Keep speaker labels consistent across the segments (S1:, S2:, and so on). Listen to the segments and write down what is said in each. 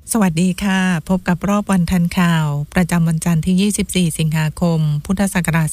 S1: สวัสดีค่ะพบกับรอบวันทันข่าวประจำวันจันทร์ที่24สิงหาคมพุทธศักราช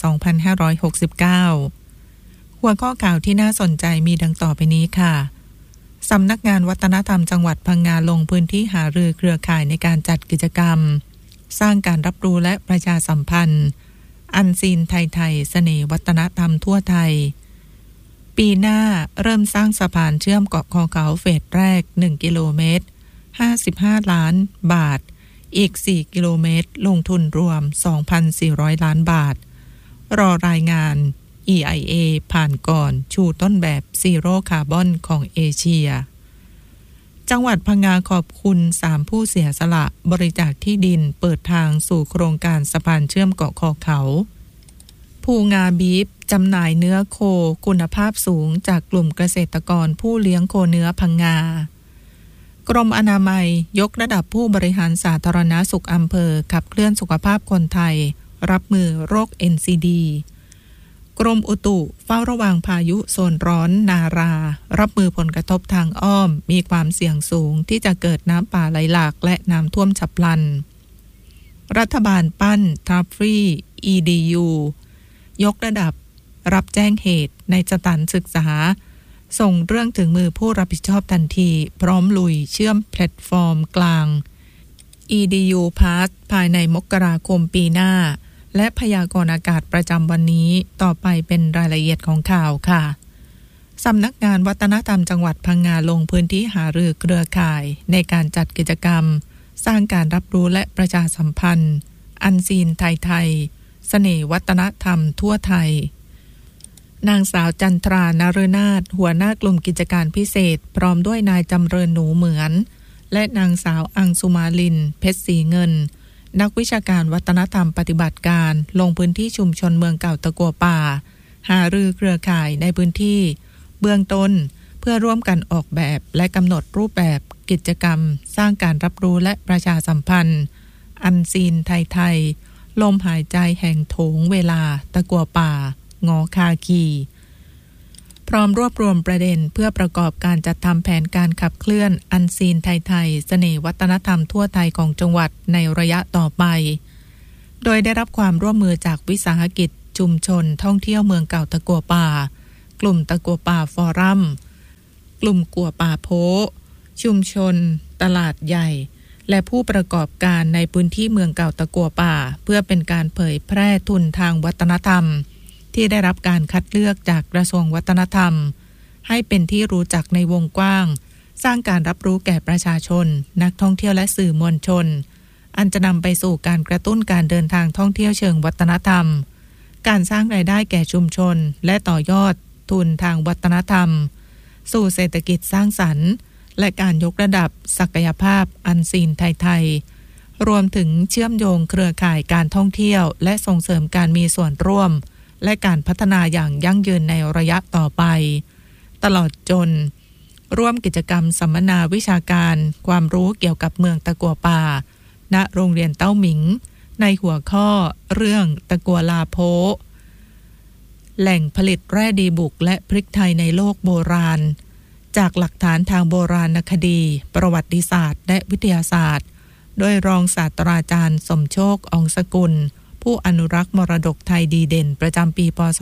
S1: 2569หัวข้อข่าวที่น่าสนใจมีดังต่อไปนี้ค่ะสำนักงานวัฒนธรรมจังหวัดพังงาลงพื้นที่หารือเครือข่ายในการจัดกิจกรรมสร้างการรับรู้และประชาสัมพันธ์อันซีนไทยเสน่ห์วัฒนธรรมทั่วไทยปีหน้าเริ่มสร้างสะพานเชื่อมเกาะคอเขาเฟสแรก1กิโลเมตร55ล้านบาทอีก4กิโลเมตรลงทุนรวม 2,400 ล้านบาทรอรายงาน EIA ผ่านก่อนชูต้นแบบซีโร่คาร์บอนของเอเชียจังหวัดพังงาขอบคุณ3ผู้เสียสละบริจาคที่ดินเปิดทางสู่โครงการสะพานเชื่อมเกาะคอเขาภูงาบีฟจำหน่ายเนื้อโคคุณภาพสูงจากกลุ่มเกษตรกรผู้เลี้ยงโคเนื้อพังงากรมอนามัยยกระดับผู้บริหารสาธารณสุขอำเภอขับเคลื่อนสุขภาพคนไทยรับมือโรค NCD กรมอุตุเฝ้าระวังพายุโซนร้อนนารารับมือผลกระทบทางอ้อมมีความเสี่ยงสูงที่จะเกิดน้ำป่าไหลหลากและน้ำท่วมฉับพลันรัฐบาลปั้นทัฟฟี่ EDU ยกระดับรับแจ้งเหตุในสถานศึกษาส่งเรื่องถึงมือผู้รับผิดชอบทันทีพร้อมลุยเชื่อมแพลตฟอร์มกลาง EDU Pass ภายในมกราคมปีหน้าและพยากรณ์อากาศประจำวันนี้ต่อไปเป็นรายละเอียดของข่าวค่ะสำนักงานวัฒนธรรมจังหวัดพังงาลงพื้นที่หารือเครือข่ายในการจัดกิจกรรมสร้างการรับรู้และประชาสัมพันธ์อันซีนไทยเสน่ห์วัฒนธรรมทั่วไทยนางสาวจันทรานฤนาถหัวหน้ากลุ่มกิจการพิเศษพร้อมด้วยนายจำเริญหนูเหมือนและนางสาวอังสุมาลินเพชรศรีเงินนักวิชาการวัฒนธรรมปฏิบัติการลงพื้นที่ชุมชนเมืองเก่าตะกัวป่าหารือเครือข่ายในพื้นที่เบื้องต้นเพื่อร่วมกันออกแบบและกำหนดรูปแบบกิจกรรมสร้างการรับรู้และประชาสัมพันธ์อันซีนไทยลมหายใจแห่งโถงเวลาตะกัวป่างอคาคีพร้อมรวบรวมประเด็นเพื่อประกอบการจัดทำแผนการขับเคลื่อนอันซีนไทยเสน่ห์วัฒนธรรมทั่วไทยของจังหวัดในระยะต่อไปโดยได้รับความร่วมมือจากวิสาหกิจชุมชนท่องเที่ยวเมืองเก่าตะกัวป่ากลุ่มตะกัวป่าฟอรัมกลุ่มกัวป่าโพชุมชนตลาดใหญ่และผู้ประกอบการในพื้นที่เมืองเก่าตะกัวป่าเพื่อเป็นการเผยแพร่ทุนทางวัฒนธรรมที่ได้รับการคัดเลือกจากกระทรวงวัฒนธรรมให้เป็นที่รู้จักในวงกว้างสร้างการรับรู้แก่ประชาชนนักท่องเที่ยวและสื่อมวลชนอันจะนำไปสู่การกระตุ้นการเดินทางท่องเที่ยวเชิงวัฒนธรรมการสร้างรายได้แก่ชุมชนและต่อยอดทุนทางวัฒนธรรมสู่เศรษฐกิจสร้างสรรค์และการยกระดับศักยภาพอันซีนไทยรวมถึงเชื่อมโยงเครือข่ายการท่องเที่ยวและส่งเสริมการมีส่วนร่วมและการพัฒนาอย่างยั่งยืนในระยะต่อไปตลอดจนร่วมกิจกรรมสัมมนาวิชาการความรู้เกี่ยวกับเมืองตะกัวป่าณโรงเรียนเต้าหมิงในหัวข้อเรื่องตะกัวลาโพแหล่งผลิตแร่ดีบุกและพริกไทยในโลกโบราณจากหลักฐานทางโบราณคดีประวัติศาสตร์และวิทยาศาสตร์โดยรองศาสตราจารย์สมโชคอองสกุลผู้อนุรักษ์มรดกไทยดีเด่นประจำปีพ.ศ.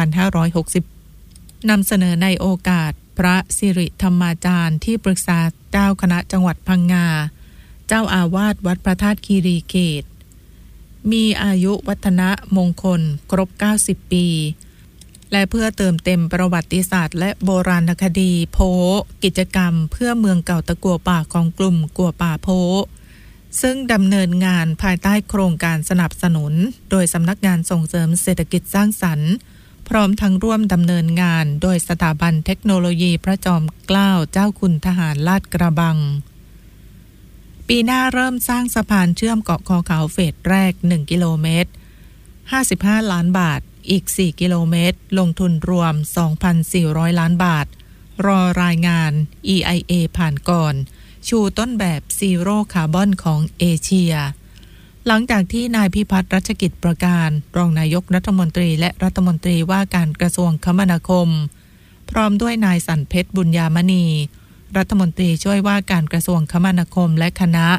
S1: 2560นำเสนอในโอกาสพระสิริธรรมาจารย์ที่ปรึกษาเจ้าคณะจังหวัดพังงาเจ้าอาวาสวัดพระธาตุคีรีเกตมีอายุวัฒนมงคลครบ90ปีและเพื่อเติมเต็มประวัติศาสตร์และโบราณคดีโพกิจกรรมเพื่อเมืองเก่าตะกัวป่าของกลุ่มกัวป่าโพซึ่งดำเนินงานภายใต้โครงการสนับสนุนโดยสำนักงานส่งเสริมเศรษฐกิจสร้างสรรค์พร้อมทั้งร่วมดำเนินงานโดยสถาบันเทคโนโลยีพระจอมเกล้าเจ้าคุณทหารลาดกระบังปีหน้าเริ่มสร้างสะพานเชื่อมเกาะคอเขาเฟสแรก1กิโลเมตร55ล้านบาทอีก4กิโลเมตรลงทุนรวม 2,400 ล้านบาทรอรายงาน EIA ผ่านก่อนชูต้นแบบซีโร่คาร์บอนของเอเชียหลังจากที่นายพิพัฒน์รัชกิจประการรองนายกรัฐมนตรีและรัฐมนตรีว่าการกระทรวงคมนาคมพร้อมด้วยนายสันเพชรบุญญามณีรัฐมนตรีช่วยว่าการกระทรวงคมนาคมและคณะ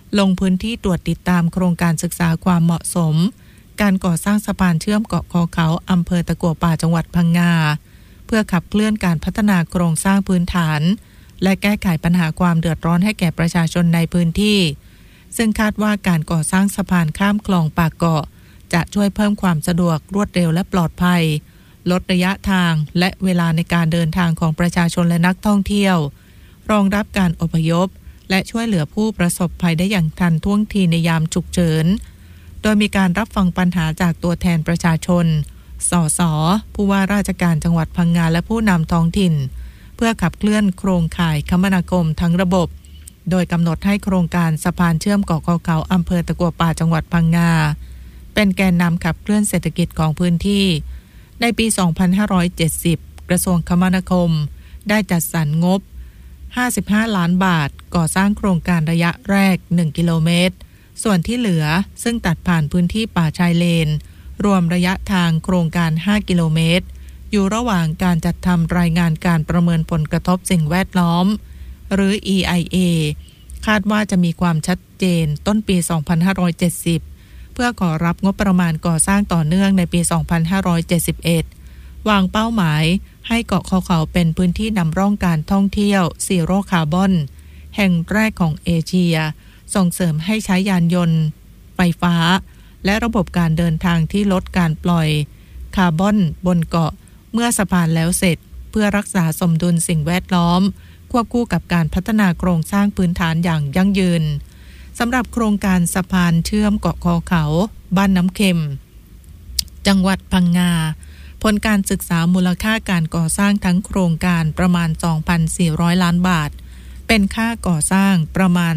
S1: ลงพื้นที่ตรวจติดตามโครงการศึกษาความเหมาะสมการก่อสร้างสะพานเชื่อมเกาะคอเขาอำเภอตะกั่วป่าจังหวัดพังงาเพื่อขับเคลื่อนการพัฒนาโครงสร้างพื้นฐานและแก้ไขปัญหาความเดือดร้อนให้แก่ประชาชนในพื้นที่ซึ่งคาดว่าการก่อสร้างสะพานข้ามคลองปากเกาะจะช่วยเพิ่มความสะดวกรวดเร็วและปลอดภัยลดระยะทางและเวลาในการเดินทางของประชาชนและนักท่องเที่ยวรองรับการอพยพและช่วยเหลือผู้ประสบภัยได้อย่างทันท่วงทีในยามฉุกเฉินโดยมีการรับฟังปัญหาจากตัวแทนประชาชนสส.ผู้ว่าราชการจังหวัดพังงาและผู้นำท้องถิ่นเพื่อขับเคลื่อนโครงข่ายคมนาคมทั้งระบบโดยกำหนดให้โครงการสะพานเชื่อมเกาะคอเขาอำเภอตะกั่วป่าจังหวัดพังงาเป็นแกนนำขับเคลื่อนเศรษฐกิจของพื้นที่ในปี 2570 กระทรวงคมนาคมได้จัดสรรงบ 55 ล้านบาทก่อสร้างโครงการระยะแรก 1 กิโลเมตรส่วนที่เหลือซึ่งตัดผ่านพื้นที่ป่าชายเลนรวมระยะทางโครงการ 5 กิโลเมตรอยู่ระหว่างการจัดทำรายงานการประเมินผลกระทบสิ่งแวดล้อมหรือ EIA คาดว่าจะมีความชัดเจนต้นปี 2570 เพื่อขอรับงบประมาณก่อสร้างต่อเนื่องในปี 2571 วางเป้าหมายให้เกาะคอเขาเป็นพื้นที่นำร่องการท่องเที่ยวซีโร่คาร์บอนแห่งแรกของเอเชียส่งเสริมให้ใช้ยานยนต์ไฟฟ้าและระบบการเดินทางที่ลดการปล่อยคาร์บอนบนเกาะเมื่อสะพานแล้วเสร็จเพื่อรักษาสมดุลสิ่งแวดล้อมควบคู่กับการพัฒนาโครงสร้างพื้นฐานอย่างยั่งยืนสำหรับโครงการสะพานเชื่อมเกาะคอเขาบ้านน้ำเค็มจังหวัดพังงาผลการศึกษามูลค่าการก่อสร้างทั้งโครงการประมาณ 2,400 ล้านบาทเป็นค่าก่อสร้างประมาณ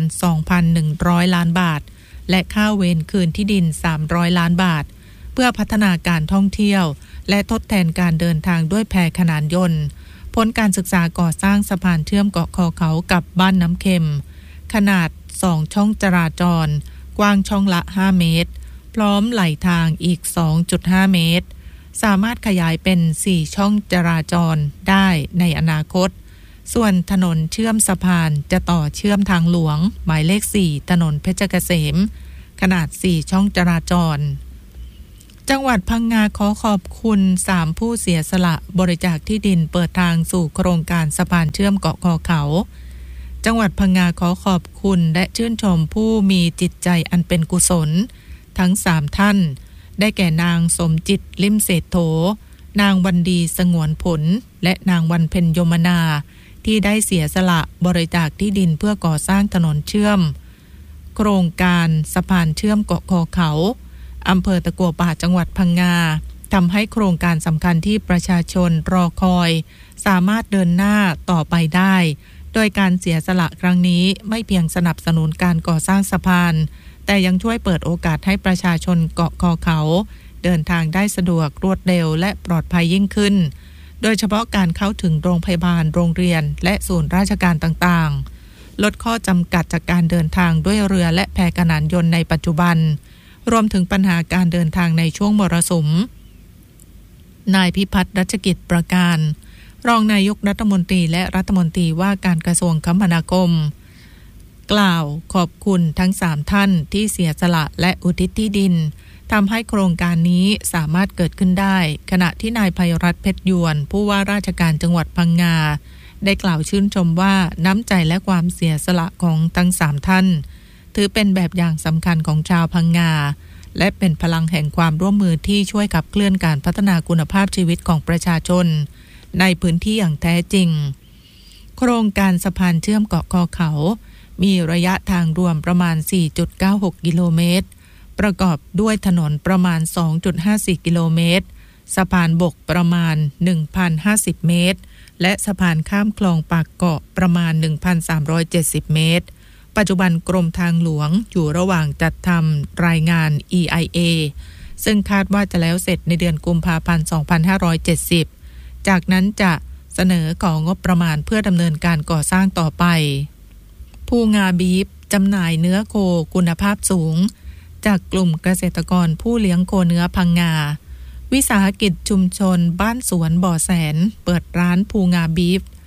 S1: 2,100 ล้านบาทและค่าเวรคืนที่ดิน300 ล้านบาทเพื่อพัฒนาการท่องเที่ยวและทดแทนการเดินทางด้วยแพขนานยนต์ผลการศึกษาก่อสร้างสะพานเชื่อมเกาะคอเขากับบ้านน้ำเค็มขนาด2ช่องจราจรกว้างช่องละ5เมตรพร้อมไหลทางอีก 2.5 เมตรสามารถขยายเป็น4ช่องจราจรได้ในอนาคตส่วนถนนเชื่อมสะพานจะต่อเชื่อมทางหลวงหมายเลข4ถนนเพชรเกษมขนาด4ช่องจราจรจังหวัดพังงาขอขอบคุณ3ผู้เสียสละบริจาคที่ดินเปิดทางสู่โครงการสะพานเชื่อมเกาะคอเขาจังหวัดพังงาขอขอบคุณและชื่นชมผู้มีจิตใจอันเป็นกุศลทั้ง3ท่านได้แก่นางสมจิตลิ่มเศรษโถนางวันดีสงวนผลและนางวันเพ็ญยมนาที่ได้เสียสละบริจาคที่ดินเพื่อก่อสร้างถนนเชื่อมโครงการสะพานเชื่อมเกาะคอเขาอำเภอตะกั่วป่าจังหวัดพังงาทำให้โครงการสำคัญที่ประชาชนรอคอยสามารถเดินหน้าต่อไปได้โดยการเสียสละครั้งนี้ไม่เพียงสนับสนุนการก่อสร้างสะพานแต่ยังช่วยเปิดโอกาสให้ประชาชนเกาะคอเขาเดินทางได้สะดวกรวดเร็วและปลอดภัยยิ่งขึ้นโดยเฉพาะการเข้าถึงโรงพยาบาลโรงเรียนและศูนย์ราชการต่างๆลดข้อจำกัดจากการเดินทางด้วยเรือและแพขนานยนต์ในปัจจุบันรวมถึงปัญหาการเดินทางในช่วงมรสุมนายพิพัฒน์รัชกิจประการรองนายกรัฐมนตรีและรัฐมนตรีว่าการกระทรวงคมนาคมกล่าวขอบคุณทั้ง3ท่านที่เสียสละและอุทิศที่ดินทำให้โครงการนี้สามารถเกิดขึ้นได้ขณะที่นายภัยรัตน์เพชรยวนผู้ว่าราชการจังหวัดพังงาได้กล่าวชื่นชมว่าน้ำใจและความเสียสละของทั้ง3ท่านถือเป็นแบบอย่างสำคัญของชาวพังงาและเป็นพลังแห่งความร่วมมือที่ช่วยขับเคลื่อนการพัฒนาคุณภาพชีวิตของประชาชนในพื้นที่อย่างแท้จริงโครงการสะพานเชื่อมเกาะคอเขามีระยะทางรวมประมาณ 4.96 กิโลเมตรประกอบด้วยถนนประมาณ 2.54 กิโลเมตรสะพานบกประมาณ 1,050 เมตรและสะพานข้ามคลองปากเกาะประมาณ 1,370 เมตรปัจจุบันกรมทางหลวงอยู่ระหว่างจัดทำรายงาน EIA ซึ่งคาดว่าจะแล้วเสร็จในเดือนกุมภาพันธ์ 2570 จากนั้นจะเสนอของงบประมาณเพื่อดำเนินการก่อสร้างต่อไปผู้งาบีฟจำหน่ายเนื้อโคคุณภาพสูงจากกลุ่มเกษตรกรผู้เลี้ยงโคเนื้อพังงาวิสาหกิจชุมชนบ้านสวนบ่อแสนเปิดร้านภูงาบีฟ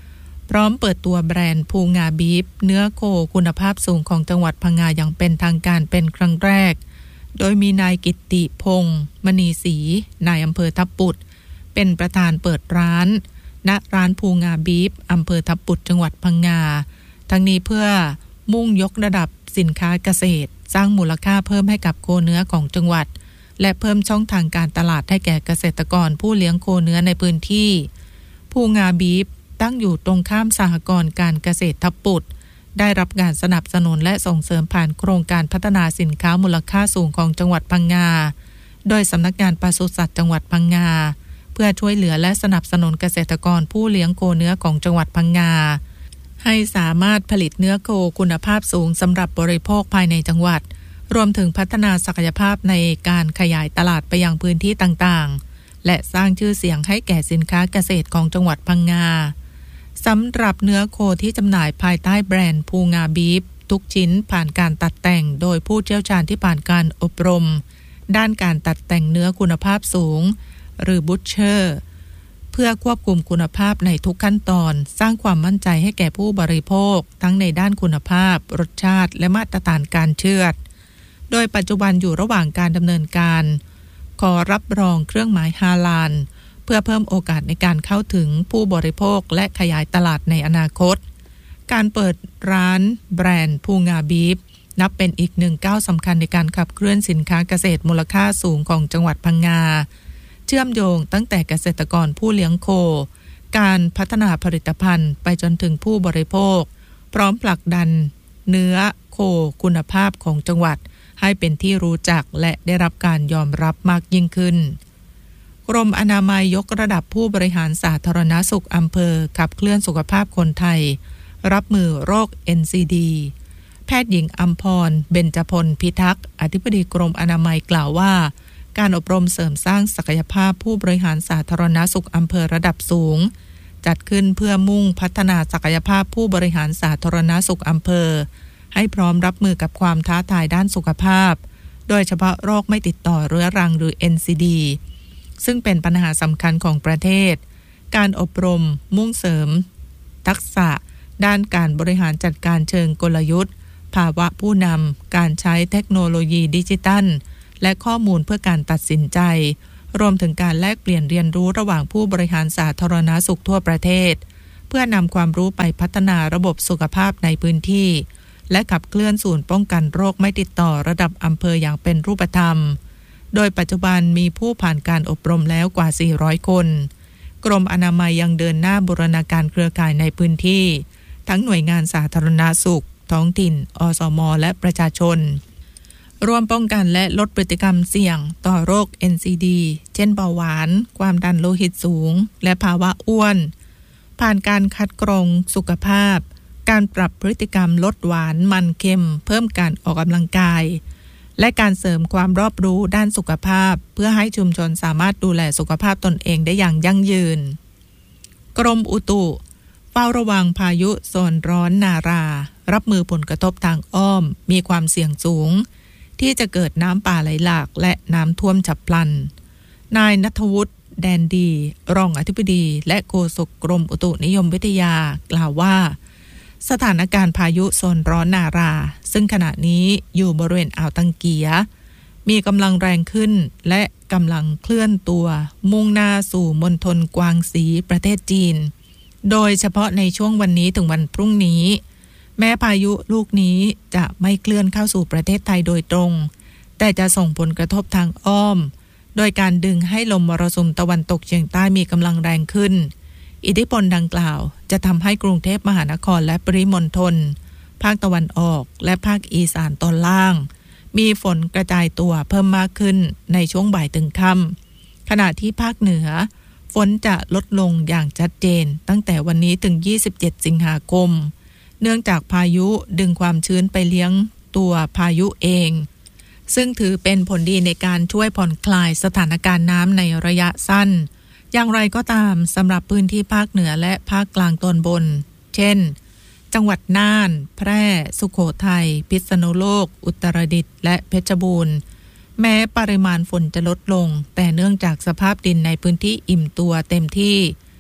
S1: พร้อมเปิดตัวแบรนด์ภูงาบีฟเนื้อโคคุณภาพสูงของจังหวัดพังงาอย่างเป็นทางการเป็นครั้งแรกโดยมีนายกิตติพงษ์มณีศรีนายอำเภอทับปุดเป็นประธานเปิดร้านณร้านภูงาบีฟอำเภอทับปุดจังหวัดพังงาทั้งนี้เพื่อมุ่งยกระดับสินค้าเกษตรสร้างมูลค่าเพิ่มให้กับโคเนื้อของจังหวัดและเพิ่มช่องทางการตลาดให้แก่เกษตรกรผู้เลี้ยงโคเนื้อในพื้นที่ภูงาบีฟตั้งอยู่ตรงข้ามสหกรณ์การเกษตรทับปุดได้รับการสนับสนุนและส่งเสริมผ่านโครงการพัฒนาสินค้ามูลค่าสูงของจังหวัดพังงาโดยสำนักงานปศุสัตว์จังหวัดพังงาเพื่อช่วยเหลือและสนับสนุนเกษตรกรผู้เลี้ยงโคเนื้อของจังหวัดพังงาให้สามารถผลิตเนื้อโคคุณภาพสูงสำหรับบริโภคภายในจังหวัดรวมถึงพัฒนาศักยภาพในการขยายตลาดไปยังพื้นที่ต่างๆและสร้างชื่อเสียงให้แก่สินค้าเกษตรของจังหวัดพังงาสำหรับเนื้อโคที่จำหน่ายภายใต้แบรนด์ภูงาบีฟทุกชิ้นผ่านการตัดแต่งโดยผู้เชี่ยวชาญที่ผ่านการอบรมด้านการตัดแต่งเนื้อคุณภาพสูงหรือบูชเชอร์เพื่อควบคุมคุณภาพในทุกขั้นตอนสร้างความมั่นใจให้แก่ผู้บริโภคทั้งในด้านคุณภาพรสชาติและมาตรฐานการเชือดโดยปัจจุบันอยู่ระหว่างการดำเนินการขอรับรองเครื่องหมายฮาลาลเพื่อเพิ่มโอกาสในการเข้าถึงผู้บริโภคและขยายตลาดในอนาคตการเปิดร้านแบรนด์ภูงาบีฟนับเป็นอีกหนึ่งก้าวสำคัญในการขับเคลื่อนสินค้าเกษตรมูลค่าสูงของจังหวัดพังงาเชื่อมโยงตั้งแต่เกษตรกรผู้เลี้ยงโคการพัฒนาผลิตภัณฑ์ไปจนถึงผู้บริโภคพร้อมผลักดันเนื้อโคคุณภาพของจังหวัดให้เป็นที่รู้จักและได้รับการยอมรับมากยิ่งขึ้นกรมอนามัยยกระดับผู้บริหารสาธารณสุขอำเภอขับเคลื่อนสุขภาพคนไทยรับมือโรค NCD แพทย์หญิงอัมพรเบญจพลพิทักษ์อธิบดีกรมอนามัยกล่าวว่าการอบรมเสริมสร้างศักยภาพผู้บริหารสาธารณสุขอำเภอระดับสูงจัดขึ้นเพื่อมุ่งพัฒนาศักยภาพผู้บริหารสาธารณสุขอำเภอให้พร้อมรับมือกับความท้าทายด้านสุขภาพโดยเฉพาะโรคไม่ติดต่อเรื้อรังหรือ NCD ซึ่งเป็นปัญหาสำคัญของประเทศการอบรมมุ่งเสริมทักษะด้านการบริหารจัดการเชิงกลยุทธ์ภาวะผู้นำการใช้เทคโนโลยีดิจิทัลและข้อมูลเพื่อการตัดสินใจรวมถึงการแลกเปลี่ยนเรียนรู้ระหว่างผู้บริหารสาธารณสุขทั่วประเทศเพื่อนำความรู้ไปพัฒนาระบบสุขภาพในพื้นที่และขับเคลื่อนศูนย์ป้องกันโรคไม่ติดต่อระดับอำเภออย่างเป็นรูปธรรมโดยปัจจุบันมีผู้ผ่านการอบรมแล้วกว่า400คนกรมอนามัยยังเดินหน้าบูรณาการเครือข่ายในพื้นที่ทั้งหน่วยงานสาธารณสุขท้องถิ่นอสมและประชาชนร่วมป้องกันและลดพฤติกรรมเสี่ยงต่อโรค NCD เช่นเบาหวานความดันโลหิตสูงและภาวะอ้วนผ่านการคัดกรองสุขภาพการปรับพฤติกรรมลดหวานมันเค็มเพิ่มการออกกำลังกายและการเสริมความรอบรู้ด้านสุขภาพเพื่อให้ชุมชนสามารถดูแลสุขภาพตนเองได้อย่างยั่งยืนกรมอุตุเฝ้าระวังพายุโซนร้อนนารารับมือผลกระทบทางอ้อมมีความเสี่ยงสูงที่จะเกิดน้ำป่าไหลหลากและน้ำท่วมฉับพลันนายณัฐวุฒิแดนดีรองอธิบดีและโฆษกกรมอุตุนิยมวิทยากล่าวว่าสถานการณ์พายุโซนร้อนนาราซึ่งขณะนี้อยู่บริเวณอ่าวตังเกียมีกำลังแรงขึ้นและกำลังเคลื่อนตัวมุ่งหน้าสู่มณฑลกวางซีประเทศจีนโดยเฉพาะในช่วงวันนี้ถึงวันพรุ่งนี้แม้พายุลูกนี้จะไม่เคลื่อนเข้าสู่ประเทศไทยโดยตรงแต่จะส่งผลกระทบทางอ้อมโดยการดึงให้ลมมรสุมตะวันตกเฉียงใต้มีกำลังแรงขึ้นอิทธิพลดังกล่าวจะทำให้กรุงเทพมหานครและปริมณฑลภาคตะวันออกและภาคอีสานตอนล่างมีฝนกระจายตัวเพิ่มมากขึ้นในช่วงบ่ายถึงค่ำขณะที่ภาคเหนือฝนจะลดลงอย่างชัดเจนตั้งแต่วันนี้ถึง27สิงหาคมเนื่องจากพายุดึงความชื้นไปเลี้ยงตัวพายุเองซึ่งถือเป็นผลดีในการช่วยผ่อนคลายสถานการณ์น้ำในระยะสั้นอย่างไรก็ตามสำหรับพื้นที่ภาคเหนือและภาคกลางตอนบนเช่นจังหวัดน่านแพร่สุโขทัยพิษณุโลกอุตรดิตถ์และเพชรบูรณ์แม้ปริมาณฝนจะลดลงแต่เนื่องจากสภาพดินในพื้นที่อิ่มตัวเต็มที่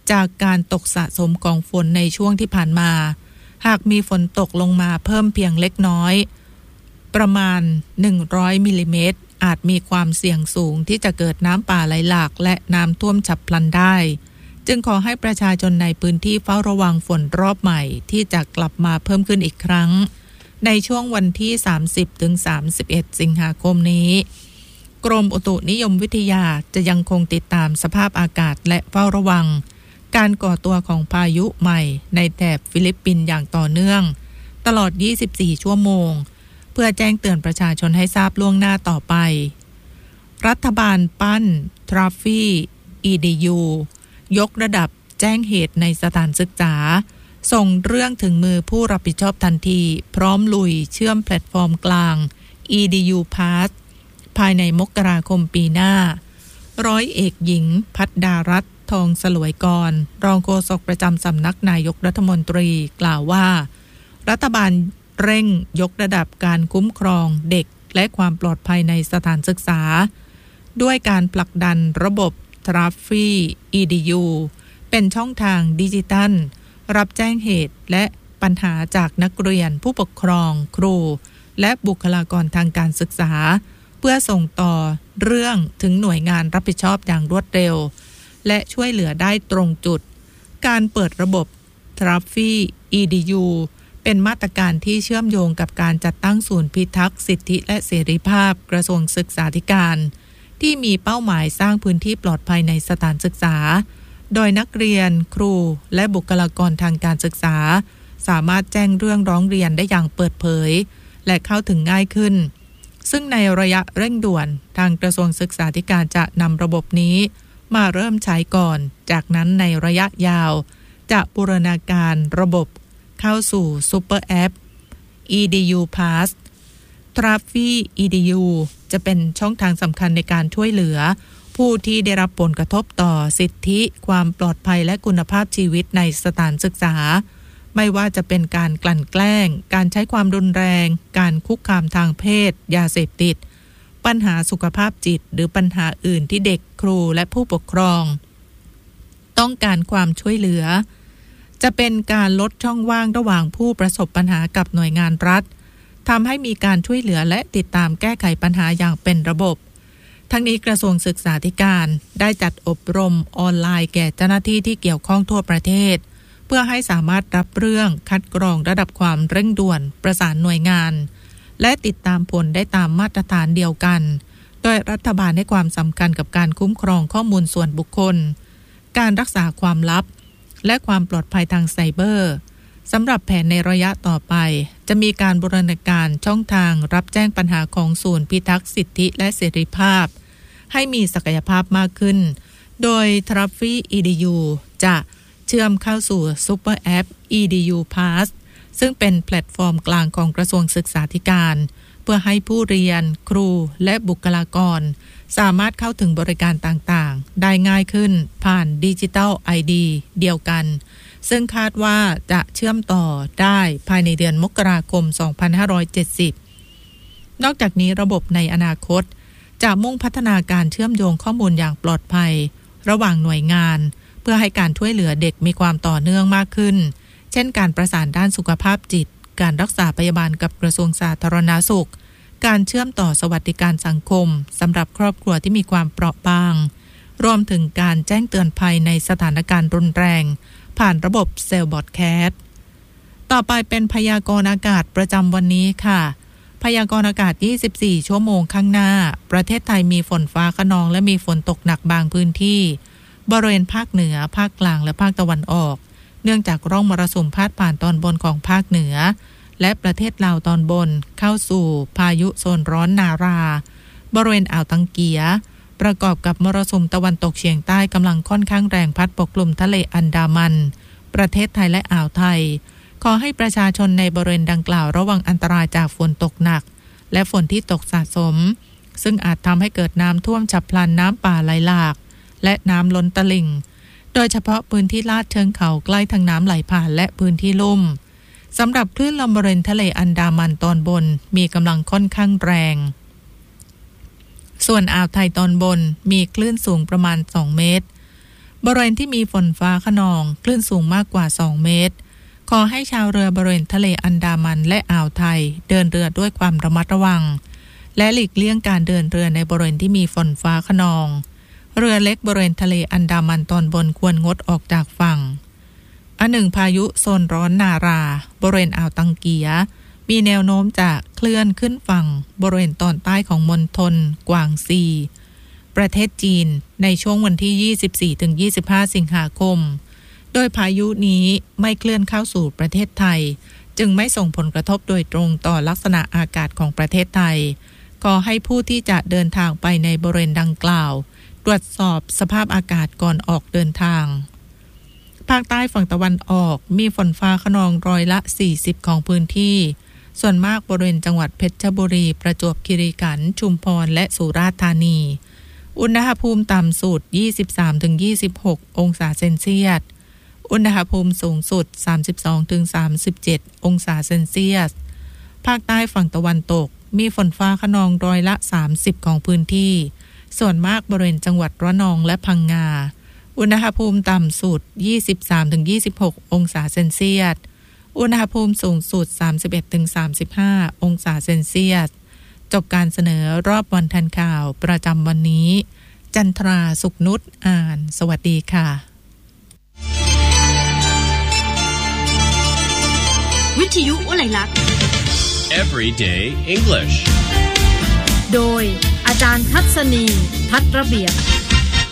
S1: จากการตกสะสมของฝนในช่วงที่ผ่านมาหากมีฝนตกลงมาเพิ่มเพียงเล็กน้อยประมาณ100มิลลิเมตรอาจมีความเสี่ยงสูงที่จะเกิดน้ำป่าไหลหลากและน้ำท่วมฉับพลันได้จึงขอให้ประชาชนในพื้นที่เฝ้าระวังฝนรอบใหม่ที่จะกลับมาเพิ่มขึ้นอีกครั้งในช่วงวันที่ 30-31 สิงหาคมนี้กรมอุตุนิยมวิทยาจะยังคงติดตามสภาพอากาศและเฝ้าระวังการก่อตัวของพายุใหม่ในแถบฟิลิปปินส์อย่างต่อเนื่องตลอด 24 ชั่วโมงเพื่อแจ้งเตือนประชาชนให้ทราบล่วงหน้าต่อไปรัฐบาลปั้นทราฟฟี่ EDU ยกระดับแจ้งเหตุในสถานศึกษาส่งเรื่องถึงมือผู้รับผิดชอบทันทีพร้อมลุยเชื่อมแพลตฟอร์มกลาง EDU Pass ภายในมกราคมปีหน้าร้อยเอกหญิงภัทดารัตน์ทองสลวยกรรองโฆษกประจำสำนักนายกรัฐมนตรีกล่าวว่ารัฐบาลเร่งยกระดับการคุ้มครองเด็กและความปลอดภัยในสถานศึกษาด้วยการผลักดันระบบ Traffic EDU เป็นช่องทางดิจิทัลรับแจ้งเหตุและปัญหาจากนักเรียนผู้ปกครองครูและบุคลากรทางการศึกษาเพื่อส่งต่อเรื่องถึงหน่วยงานรับผิดชอบอย่างรวดเร็วและช่วยเหลือได้ตรงจุดการเปิดระบบ Traffic EDU เป็นมาตรการที่เชื่อมโยงกับการจัดตั้งศูนย์พิทักษ์สิทธิและเสรีภาพกระทรวงศึกษาธิการที่มีเป้าหมายสร้างพื้นที่ปลอดภัยในสถานศึกษาโดยนักเรียนครูและบุคลากรทางการศึกษาสามารถแจ้งเรื่องร้องเรียนได้อย่างเปิดเผยและเข้าถึงง่ายขึ้นซึ่งในระยะเร่งด่วนทางกระทรวงศึกษาธิการจะนำระบบนี้มาเริ่มใช้ก่อนจากนั้นในระยะยาวจะบูรณาการระบบเข้าสู่ซูเปอร์แอป EDU Pass Traffic EDU จะเป็นช่องทางสำคัญในการช่วยเหลือผู้ที่ได้รับผลกระทบต่อสิทธิความปลอดภัยและคุณภาพชีวิตในสถานศึกษาไม่ว่าจะเป็นการกลั่นแกล้งการใช้ความรุนแรงการคุกคามทางเพศยาเสพติดปัญหาสุขภาพจิตหรือปัญหาอื่นที่เด็กครูและผู้ปกครองต้องการความช่วยเหลือจะเป็นการลดช่องว่างระหว่างผู้ประสบปัญหากับหน่วยงานรัฐทำให้มีการช่วยเหลือและติดตามแก้ไขปัญหาอย่างเป็นระบบทั้งนี้กระทรวงศึกษาธิการได้จัดอบรมออนไลน์แก่เจ้าหน้าที่ที่เกี่ยวข้องทั่วประเทศเพื่อให้สามารถรับเรื่องคัดกรองระดับความเร่งด่วนประสานหน่วยงานและติดตามผลได้ตามมาตรฐานเดียวกันโดยรัฐบาลให้ความสำคัญกับการคุ้มครองข้อมูลส่วนบุคคลการรักษาความลับและความปลอดภัยทางไซเบอร์สำหรับแผนในระยะต่อไปจะมีการบูรณาการช่องทางรับแจ้งปัญหาของศูนย์พิทักษ์สิทธิและเสรีภาพให้มีศักยภาพมากขึ้นโดย Traffic EDU จะเชื่อมเข้าสู่ซูเปอร์แอป EDU Pass ซึ่งเป็นแพลตฟอร์มกลางของกระทรวงศึกษาธิการเพื่อให้ผู้เรียนครูและบุคลากรสามารถเข้าถึงบริการต่างๆได้ง่ายขึ้นผ่านดิจิทัล ID เดียวกันซึ่งคาดว่าจะเชื่อมต่อได้ภายในเดือนมกราคม 2570 นอกจากนี้ระบบในอนาคตจะมุ่งพัฒนาการเชื่อมโยงข้อมูลอย่างปลอดภัยระหว่างหน่วยงานเพื่อให้การช่วยเหลือเด็กมีความต่อเนื่องมากขึ้นเช่นการประสานด้านสุขภาพจิตการรักษาพยาบาลกับกระทรวงสาธารณสุขการเชื่อมต่อสวัสดิการสังคมสำหรับครอบครัวที่มีความเปราะบางรวมถึงการแจ้งเตือนภัยในสถานการณ์รุนแรงผ่านระบบเซลล์บอดแคสต์ต่อไปเป็นพยากรณ์อากาศประจำวันนี้ค่ะพยากรณ์อากาศ24ชั่วโมงข้างหน้าประเทศไทยมีฝนฟ้าคะนองและมีฝนตกหนักบางพื้นที่บริเวณภาคเหนือภาคกลางและภาคตะวันออกเนื่องจากร่องมรสุมพาดผ่านตอนบนของภาคเหนือและประเทศลาวตอนบนเข้าสู่พายุโซนร้อนนาราบริเวณอ่าวตังเกียประกอบกับมรสุมตะวันตกเฉียงใต้กำลังค่อนข้างแรงพัดปกคลุมทะเลอันดามันประเทศไทยและอ่าวไทยขอให้ประชาชนในบริเวณดังกล่าวระวังอันตรายจากฝนตกหนักและฝนที่ตกสะสมซึ่งอาจทำให้เกิดน้ำท่วมฉับพลันน้ำป่าไหลหลากและน้ำล้นตลิ่งโดยเฉพาะพื้นที่ลาดเชิงเขาใกล้ทางน้ำไหลผ่านและพื้นที่ลุ่มสำหรับคลื่นลมบริเวณทะเลอันดามันตอนบนมีกำลังค่อนข้างแรงส่วนอ่าวไทยตอนบนมีคลื่นสูงประมาณ2 เมตรบริเวณที่มีฝนฟ้าคะนองคลื่นสูงมากกว่า2 เมตรขอให้ชาวเรือบริเวณทะเลอันดามันและอ่าวไทยเดินเรือด้วยความระมัดระวังและหลีกเลี่ยงการเดินเรือในบริเวณที่มีฝนฟ้าคะนองเรือเล็กบริเวณทะเลอันดามันตอนบนควรงดออกจากฝั่งอันหนึ่งพายุโซนร้อนนาราบริเวณอ่าวตังเกียมีแนวโน้มจะเคลื่อนขึ้นฝั่งบริเวณตอนใต้ของมณฑลกวางซีประเทศจีนในช่วงวันที่ 24-25 สิงหาคมโดยพายุนี้ไม่เคลื่อนเข้าสู่ประเทศไทยจึงไม่ส่งผลกระทบโดยตรงต่อลักษณะอากาศของประเทศไทยขอให้ผู้ที่จะเดินทางไปในบริเวณดังกล่าวตรวจสอบสภาพอากาศก่อนออกเดินทางภาคใต้ฝั่งตะวันออกมีฝนฟ้าคะนองร้อยละ40ของพื้นที่ส่วนมากบริเวณจังหวัดเพชรบุรีประจวบคีรีขันธ์ชุมพรและสุราษฎร์ธานีอุณหภูมิต่ำสุด 23-26 องศาเซนเซียสอุณหภูมิสูงสุด 32-37 องศาเซนเซียสภาคใต้ฝั่งตะวันตกมีฝนฟ้าคะนองร้อยละ30ของพื้นที่ส่วนมากบริเวณจังหวัดระนองและพังงาอุณหภูมิต่ำสุด 23-26 องศาเซนเซียสอุณหภูมิสูงสุด 31-35 องศาเซนเซียสจบการเสนอรอบวันทันข่าวประจำวันนี้จันทราสุขนุชอ่านสวัสดีค่ะ
S2: วิทยุอะไรลักษณ์
S3: Everyday English
S2: โดยอาจารย์ทัศนีทัศน์ระเบียบ